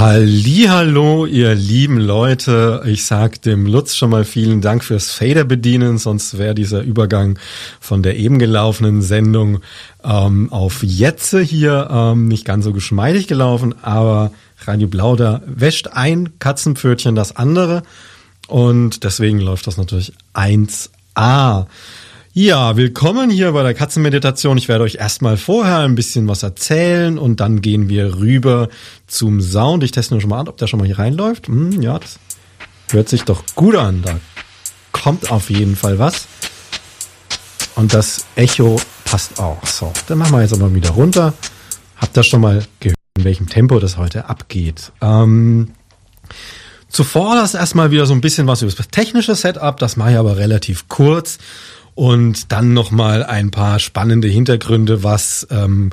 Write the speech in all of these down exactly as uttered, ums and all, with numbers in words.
Hallihallo, ihr lieben Leute. Ich sag dem Lutz schon mal vielen Dank fürs Fader bedienen, sonst wäre dieser Übergang von der eben gelaufenen Sendung ähm, auf Jetze hier ähm, nicht ganz so geschmeidig gelaufen, aber Radio Plauder wäscht ein Katzenpfötchen das andere und deswegen läuft das natürlich eins a. Ja, willkommen hier bei der Katzenmeditation. Ich werde euch erstmal vorher ein bisschen was erzählen und dann gehen wir rüber zum Sound. Ich teste nur schon mal an, ob der schon mal hier reinläuft. Hm, ja, das hört sich doch gut an. Da kommt auf jeden Fall was. Und das Echo passt auch. So, dann machen wir jetzt aber wieder runter. Habt ihr schon mal gehört, in welchem Tempo das heute abgeht? Ähm, zuvor das erstmal wieder so ein bisschen was über das technische Setup. Das mache ich aber relativ kurz. Und dann nochmal ein paar spannende Hintergründe, was ähm,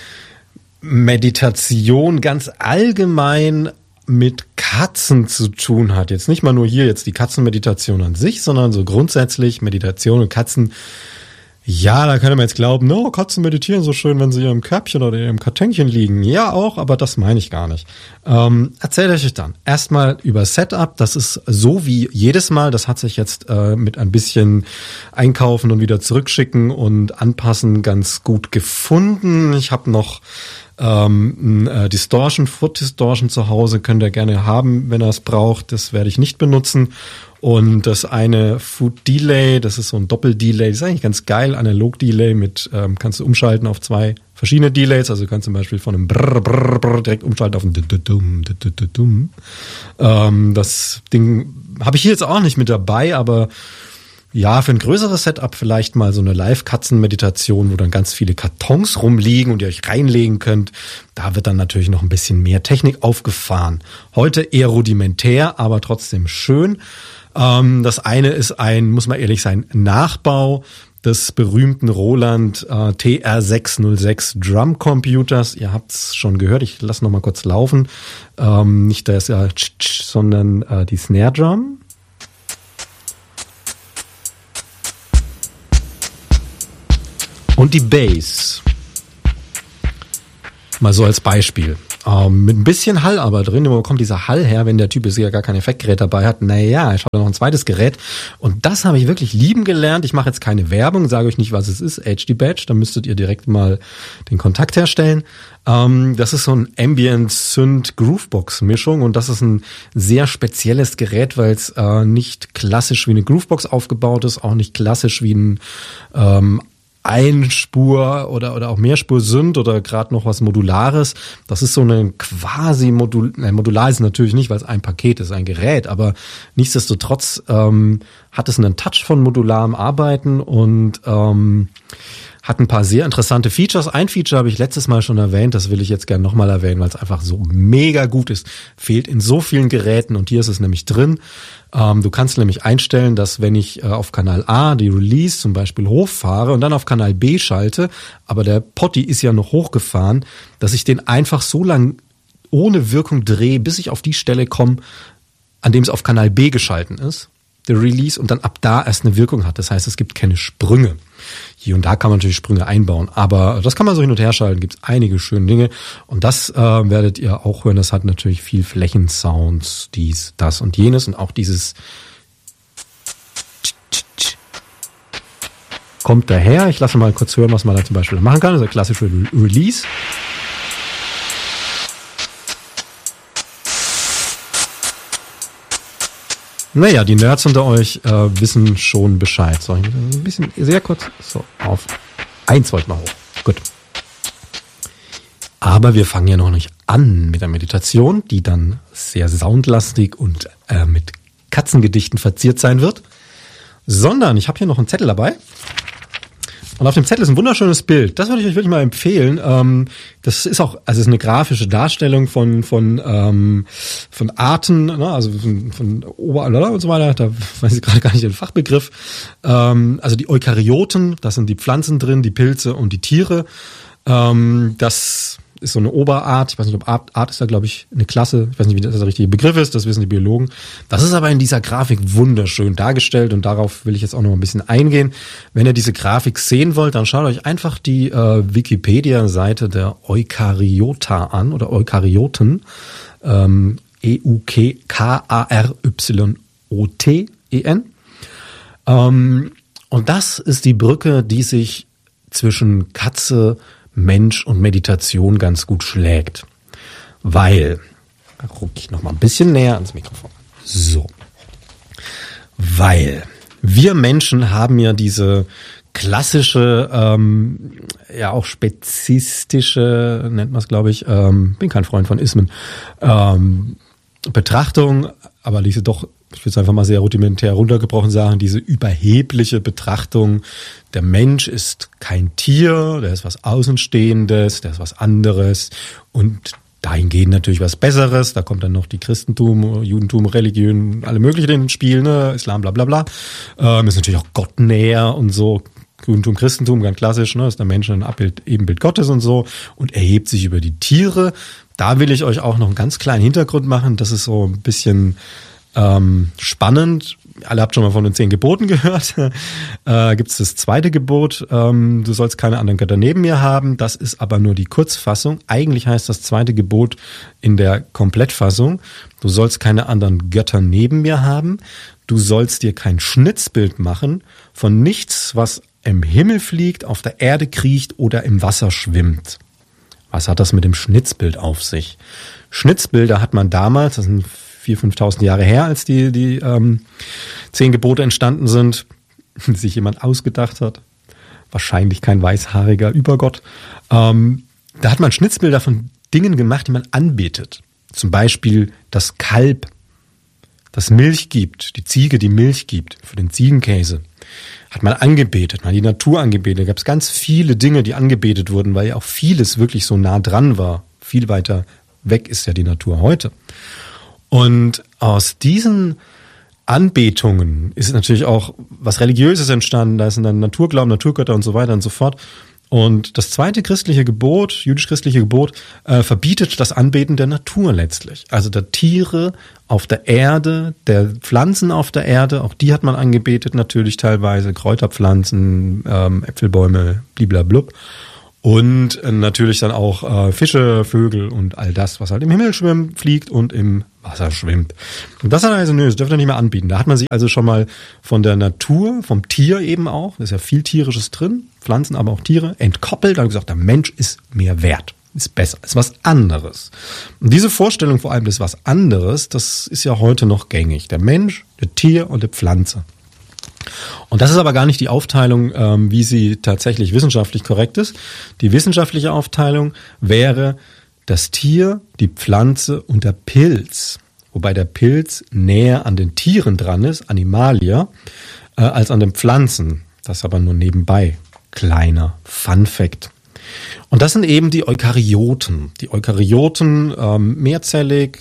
Meditation ganz allgemein mit Katzen zu tun hat. Jetzt nicht mal nur hier jetzt die Katzenmeditation an sich, sondern so grundsätzlich Meditation und Katzen. Ja, da könnte man jetzt glauben, no, Katzen meditieren so schön, wenn sie in ihrem Körbchen oder in ihrem Kartönchen liegen. Ja, auch, aber das meine ich gar nicht. Ähm, erzähle ich euch dann. Erstmal über Setup. Das ist so wie jedes Mal. Das hat sich jetzt äh, mit ein bisschen Einkaufen und wieder zurückschicken und Anpassen ganz gut gefunden. Ich habe noch ähm, ein äh, Distortion, Foot Distortion zu Hause. Könnt ihr gerne haben, wenn ihr es braucht. Das werde ich nicht benutzen. Und das eine Foot Delay, das ist so ein Doppel-Delay, das ist eigentlich ganz geil, Analog-Delay mit, ähm, kannst du umschalten auf zwei verschiedene Delays, also du kannst zum Beispiel von einem Brrr, Brrr, Brrr direkt umschalten auf ein Dum, Dum, Dum. Ähm, das Ding habe ich hier jetzt auch nicht mit dabei, aber ja, für ein größeres Setup vielleicht mal so eine Live-Katzen-Meditation, wo dann ganz viele Kartons rumliegen und ihr euch reinlegen könnt. Da wird dann natürlich noch ein bisschen mehr Technik aufgefahren. Heute eher rudimentär, aber trotzdem schön. Ähm, das eine ist ein, muss man ehrlich sein, Nachbau des berühmten Roland äh, T R sechs null sechs Drum Computers. Ihr habt's schon gehört, ich lasse noch mal kurz laufen. Ähm, nicht das, ja, sondern äh, die Snare Drum. Und die Bass. Mal so als Beispiel. Ähm, mit ein bisschen Hall aber drin. Wo kommt dieser Hall her, wenn der Typ jetzt ja gar kein Effektgerät dabei hat? Naja, ich habe noch ein zweites Gerät. Und das habe ich wirklich lieben gelernt. Ich mache jetzt keine Werbung, sage euch nicht, was es ist. H D Badge, da müsstet ihr direkt mal den Kontakt herstellen. Ähm, das ist so ein Ambient-Synth-Groovebox-Mischung. Und das ist ein sehr spezielles Gerät, weil es äh, nicht klassisch wie eine Groovebox aufgebaut ist, auch nicht klassisch wie ein ähm, Einspur oder oder auch Mehrspur Synth oder gerade noch was Modulares. Das ist so eine quasi Modul, nein, modular ist es natürlich nicht, weil es ein Paket ist, ein Gerät, aber nichtsdestotrotz ähm, hat es einen Touch von modularem Arbeiten und ähm, hat ein paar sehr interessante Features. Ein Feature habe ich letztes Mal schon erwähnt, das will ich jetzt gerne nochmal erwähnen, weil es einfach so mega gut ist. Fehlt in so vielen Geräten und hier ist es nämlich drin. Ähm, du kannst nämlich einstellen, dass wenn ich äh, auf Kanal A die Release zum Beispiel hochfahre und dann auf Kanal B schalte, aber der Potty ist ja noch hochgefahren, dass ich den einfach so lang ohne Wirkung drehe, bis ich auf die Stelle komme, an dem es auf Kanal B geschalten ist, der Release, und dann ab da erst eine Wirkung hat. Das heißt, es gibt keine Sprünge. Hier und da kann man natürlich Sprünge einbauen, aber das kann man so hin und her schalten, gibt es einige schöne Dinge und das äh, werdet ihr auch hören, das hat natürlich viel Flächensounds, dies, das und jenes und auch dieses kommt daher. Ich lasse mal kurz hören, was man da zum Beispiel machen kann, das ist der klassische Re- Release. Naja, die Nerds unter euch äh, wissen schon Bescheid. So, ein bisschen sehr kurz. So, auf eins wollten wir hoch. Gut. Aber wir fangen ja noch nicht an mit der Meditation, die dann sehr soundlastig und äh, mit Katzengedichten verziert sein wird. Sondern ich habe hier noch einen Zettel dabei. Und auf dem Zettel ist ein wunderschönes Bild. Das würde ich euch wirklich mal empfehlen. Ähm, das ist auch, also es ist eine grafische Darstellung von von ähm, von Arten, ne? Also von, von Ober- und so weiter. Da weiß ich gerade gar nicht den Fachbegriff. Ähm, also die Eukaryoten, das sind die Pflanzen drin, die Pilze und die Tiere. Ähm, das ist so eine Oberart. Ich weiß nicht, ob Art, Art ist da, glaube ich, eine Klasse. Ich weiß nicht, wie das der richtige Begriff ist. Das wissen die Biologen. Das ist aber in dieser Grafik wunderschön dargestellt und darauf will ich jetzt auch noch ein bisschen eingehen. Wenn ihr diese Grafik sehen wollt, dann schaut euch einfach die äh, Wikipedia-Seite der Eukaryota an oder Eukaryoten. Ähm, E U K A R Y O T E N. Ähm, und das ist die Brücke, die sich zwischen Katze, Mensch und Meditation ganz gut schlägt. Weil, da ruck ich noch mal ein bisschen näher ans Mikrofon. So. Weil wir Menschen haben ja diese klassische, ähm, ja auch spezistische, nennt man es, glaube ich, ähm, bin kein Freund von Ismen, ähm, Betrachtung, aber diese doch, ich will es einfach mal sehr rudimentär runtergebrochen sagen, diese überhebliche Betrachtung, der Mensch ist kein Tier, der ist was Außenstehendes, der ist was anderes und dahingehend natürlich was Besseres, da kommt dann noch die Christentum, Judentum, Religion, alle möglichen ins Spiel, ne, Islam, bla bla bla, ähm, ist natürlich auch Gott näher und so, Judentum, Christentum, ganz klassisch, ne, ist der Mensch ein Abbild, Ebenbild Gottes und so und erhebt sich über die Tiere. Da will ich euch auch noch einen ganz kleinen Hintergrund machen, das ist so ein bisschen ähm, spannend. Alle habt schon mal von den zehn Geboten gehört. äh, Gibt es das zweite Gebot, ähm, du sollst keine anderen Götter neben mir haben. Das ist aber nur die Kurzfassung. Eigentlich heißt das zweite Gebot in der Komplettfassung, du sollst keine anderen Götter neben mir haben. Du sollst dir kein Schnitzbild machen von nichts, was im Himmel fliegt, auf der Erde kriecht oder im Wasser schwimmt. Was hat das mit dem Schnitzbild auf sich? Schnitzbilder hat man damals, das sind viertausend, fünftausend Jahre her, als die, die ähm, zehn Gebote entstanden sind, sich jemand ausgedacht hat. Wahrscheinlich kein weißhaariger Übergott. Ähm, da hat man Schnitzbilder von Dingen gemacht, die man anbetet. Zum Beispiel das Kalb, das Milch gibt, die Ziege, die Milch gibt, für den Ziegenkäse. Hat man angebetet, man hat die Natur angebetet. Da gab es ganz viele Dinge, die angebetet wurden, weil ja auch vieles wirklich so nah dran war. Viel weiter weg ist ja die Natur heute. Und aus diesen Anbetungen ist natürlich auch was Religiöses entstanden. Da sind dann Naturglauben, Naturgötter und so weiter und so fort. Und das zweite christliche Gebot, jüdisch-christliche Gebot, äh, verbietet das Anbeten der Natur letztlich. Also der Tiere auf der Erde, der Pflanzen auf der Erde, auch die hat man angebetet natürlich teilweise, Kräuterpflanzen, ähm, Äpfelbäume, bliblablub. Und äh, natürlich dann auch äh, Fische, Vögel und all das, was halt im Himmel schwimmt, fliegt und im Wasser schwimmt. Und das hat er also, nö, das dürft ihr nicht mehr anbieten. Da hat man sich also schon mal von der Natur, vom Tier eben auch, da ist ja viel Tierisches drin, Pflanzen, aber auch Tiere, entkoppelt und gesagt, der Mensch ist mehr wert, ist besser, ist was anderes. Und diese Vorstellung vor allem des was anderes, das ist ja heute noch gängig. Der Mensch, der Tier und der Pflanze. Und das ist aber gar nicht die Aufteilung, ähm, wie sie tatsächlich wissenschaftlich korrekt ist. Die wissenschaftliche Aufteilung wäre das Tier, die Pflanze und der Pilz. Wobei der Pilz näher an den Tieren dran ist, Animalia, äh, als an den Pflanzen. Das aber nur nebenbei. Kleiner Fun Fact. Und das sind eben die Eukaryoten. Die Eukaryoten, ähm, mehrzellig,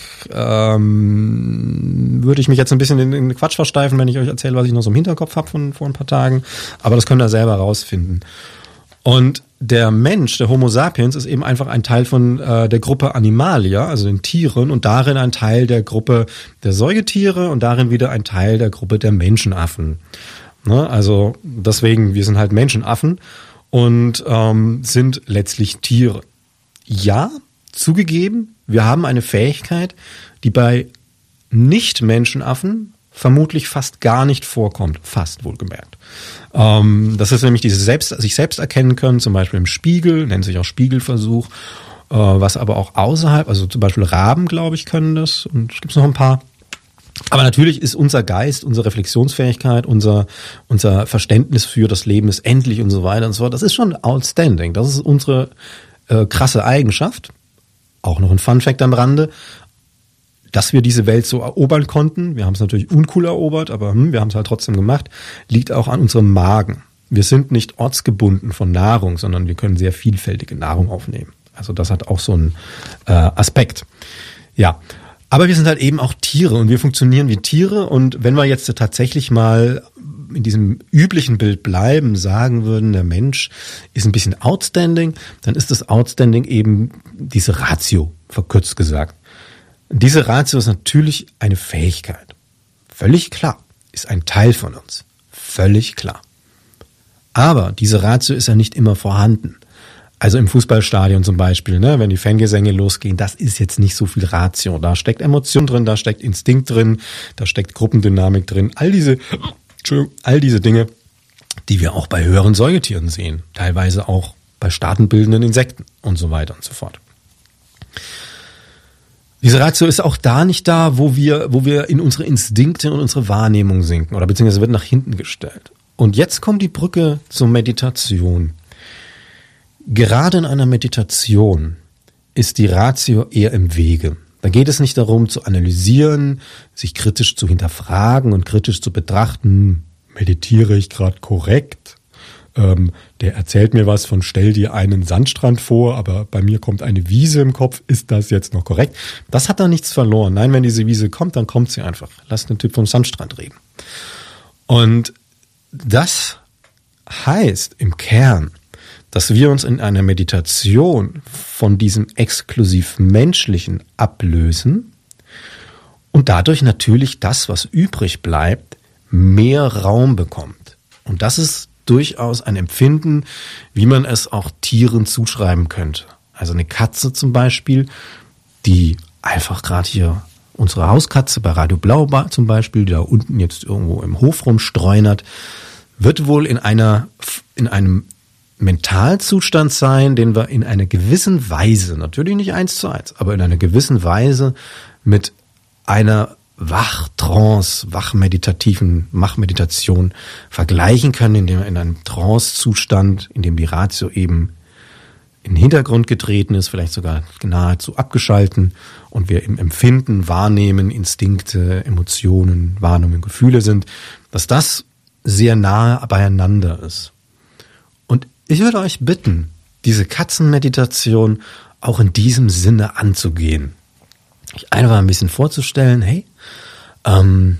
ähm, würde ich mich jetzt ein bisschen in, in Quatsch versteifen, wenn ich euch erzähle, was ich noch so im Hinterkopf habe von vor ein paar Tagen. Aber das könnt ihr selber rausfinden. Und der Mensch, der Homo sapiens, ist eben einfach ein Teil von äh, der Gruppe Animalia, also den Tieren, und darin ein Teil der Gruppe der Säugetiere und darin wieder ein Teil der Gruppe der Menschenaffen. Ne? Also deswegen, wir sind halt Menschenaffen. Und ähm, sind letztlich Tiere. Ja, zugegeben, wir haben eine Fähigkeit, die bei Nicht-Menschenaffen vermutlich fast gar nicht vorkommt. Fast wohlgemerkt. Ähm, das ist nämlich dieses selbst, sich selbst erkennen können, zum Beispiel im Spiegel, nennt sich auch Spiegelversuch, äh, was aber auch außerhalb, also zum Beispiel Raben, glaube ich, können das. Und es gibt noch ein paar. Aber natürlich ist unser Geist, unsere Reflexionsfähigkeit, unser unser Verständnis für das Leben ist endlich und so weiter und so fort. Das ist schon outstanding. Das ist unsere äh, krasse Eigenschaft. Auch noch ein Funfact am Rande, dass wir diese Welt so erobern konnten. Wir haben es natürlich uncool erobert, aber hm, wir haben es halt trotzdem gemacht. Liegt auch an unserem Magen. Wir sind nicht ortsgebunden von Nahrung, sondern wir können sehr vielfältige Nahrung aufnehmen. Also das hat auch so einen äh, Aspekt. Ja. Aber wir sind halt eben auch Tiere und wir funktionieren wie Tiere und wenn wir jetzt tatsächlich mal in diesem üblichen Bild bleiben, sagen würden, der Mensch ist ein bisschen outstanding, dann ist das Outstanding eben diese Ratio, verkürzt gesagt. Diese Ratio ist natürlich eine Fähigkeit. Völlig klar. Ist ein Teil von uns. Völlig klar. Aber diese Ratio ist ja nicht immer vorhanden. Also im Fußballstadion zum Beispiel, ne, wenn die Fangesänge losgehen, das ist jetzt nicht so viel Ratio. Da steckt Emotion drin, da steckt Instinkt drin, da steckt Gruppendynamik drin. All diese, all diese Dinge, die wir auch bei höheren Säugetieren sehen. Teilweise auch bei staatenbildenden Insekten und so weiter und so fort. Diese Ratio ist auch da nicht da, wo wir, wo wir in unsere Instinkte und unsere Wahrnehmung sinken oder beziehungsweise wird nach hinten gestellt. Und jetzt kommt die Brücke zur Meditation. Gerade in einer Meditation ist die Ratio eher im Wege. Da geht es nicht darum zu analysieren, sich kritisch zu hinterfragen und kritisch zu betrachten, meditiere ich gerade korrekt? Ähm, der erzählt mir was von stell dir einen Sandstrand vor, aber bei mir kommt eine Wiese im Kopf, ist das jetzt noch korrekt? Das hat da nichts verloren. Nein, wenn diese Wiese kommt, dann kommt sie einfach. Lass den Typ vom Sandstrand reden. Und das heißt im Kern, dass wir uns in einer Meditation von diesem exklusiv Menschlichen ablösen und dadurch natürlich das, was übrig bleibt, mehr Raum bekommt. Und das ist durchaus ein Empfinden, wie man es auch Tieren zuschreiben könnte. Also eine Katze zum Beispiel, die einfach gerade hier unsere Hauskatze bei Radio Blau zum Beispiel, die da unten jetzt irgendwo im Hof rumstreunert, wird wohl in einer, in einem Mentalzustand sein, den wir in einer gewissen Weise, natürlich nicht eins zu eins, aber in einer gewissen Weise mit einer Wachtrance, wachmeditativen Wachmeditation vergleichen können, indem wir in einem Trance-Zustand, in dem die Ratio eben in den Hintergrund getreten ist, vielleicht sogar nahezu abgeschalten und wir im Empfinden, Wahrnehmen, Instinkte, Emotionen, Wahrnehmungen, Gefühle sind, dass das sehr nahe beieinander ist. Und ich würde euch bitten, diese Katzenmeditation auch in diesem Sinne anzugehen. Euch einfach ein bisschen vorzustellen, hey, ähm,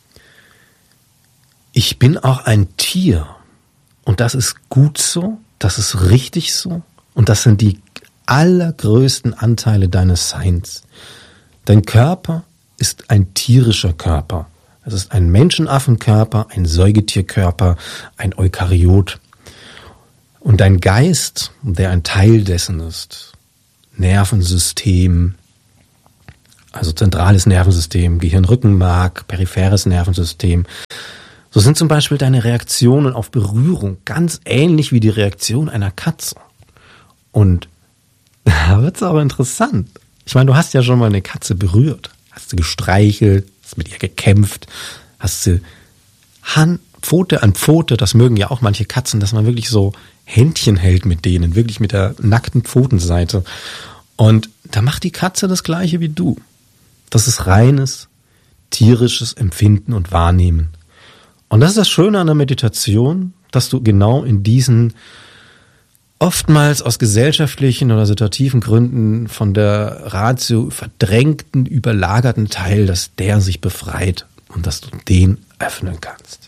ich bin auch ein Tier und das ist gut so, das ist richtig so und das sind die allergrößten Anteile deines Seins. Dein Körper ist ein tierischer Körper. Es ist ein Menschenaffenkörper, ein Säugetierkörper, ein Eukaryot. Und dein Geist, der ein Teil dessen ist, Nervensystem, also zentrales Nervensystem, Gehirn-Rückenmark, peripheres Nervensystem. So sind zum Beispiel deine Reaktionen auf Berührung ganz ähnlich wie die Reaktion einer Katze. Und da wird's aber interessant. Ich meine, du hast ja schon mal eine Katze berührt, hast sie gestreichelt, hast mit ihr gekämpft, hast sie Hand, Pfote an Pfote, das mögen ja auch manche Katzen, dass man wirklich so Händchen hält mit denen, wirklich mit der nackten Pfotenseite. Und da macht die Katze das Gleiche wie du. Das ist reines, tierisches Empfinden und Wahrnehmen. Und das ist das Schöne an der Meditation, dass du genau in diesen oftmals aus gesellschaftlichen oder situativen Gründen von der Ratio verdrängten, überlagerten Teil, dass der sich befreit und dass du den öffnen kannst.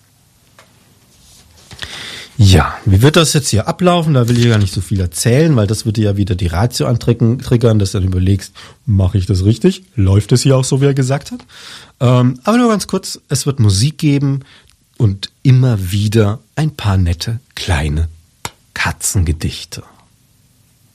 Ja, wie wird das jetzt hier ablaufen? Da will ich gar nicht so viel erzählen, weil das würde ja wieder die Ratio antriggern, dass du dann überlegst, mache ich das richtig? Läuft es hier auch so, wie er gesagt hat? Ähm, aber nur ganz kurz, es wird Musik geben und immer wieder ein paar nette kleine Katzengedichte.